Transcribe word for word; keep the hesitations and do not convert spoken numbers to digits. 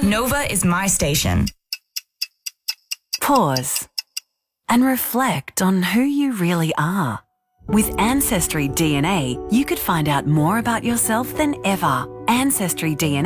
Nova is my station. Pause and reflect on who you really are. With Ancestry D N A, you could find out more about yourself than ever. Ancestry D N A